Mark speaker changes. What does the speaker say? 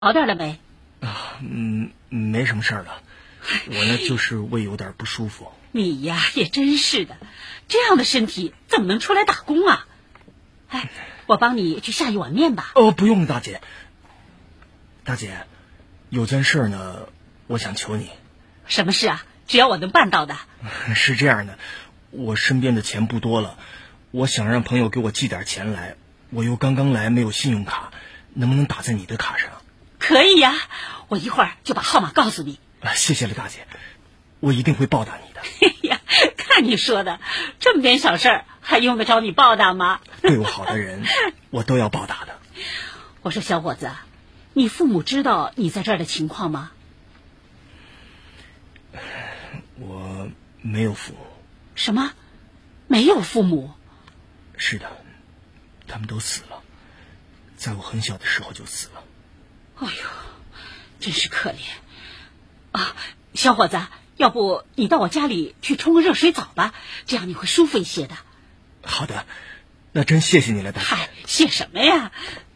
Speaker 1: 好点了没？
Speaker 2: 没什么事儿了，我呢就是胃有点不舒服。
Speaker 1: 你呀也真是的，这样的身体怎么能出来打工啊？哎，我帮你去下一碗面吧。
Speaker 2: 不用了，大姐。大姐，有件事呢，我想求你。
Speaker 1: 什么事啊？只要我能办到的。
Speaker 2: 是这样的，我身边的钱不多了，我想让朋友给我寄点钱来，我又刚刚来没有信用卡，能不能打在你的卡上？
Speaker 1: 可以呀，我一会儿就把号码告诉你。
Speaker 2: 谢谢了，大姐，我一定会报答你的。
Speaker 1: 哎呀，看你说的，这么点小事儿还用得着你报答吗？
Speaker 2: 对我好的人，我都要报答的。
Speaker 1: 我说小伙子，你父母知道你在这儿的情况吗？
Speaker 2: 我没有父母。
Speaker 1: 什么？没有父母？
Speaker 2: 是的，他们都死了，在我很小的时候就死了。
Speaker 1: 哎呦，真是可怜啊！小伙子，要不你到我家里去冲个热水澡吧，这样你会舒服一些的。
Speaker 2: 好的，那真谢谢你了，大姐。
Speaker 1: 嗨，谢什么呀？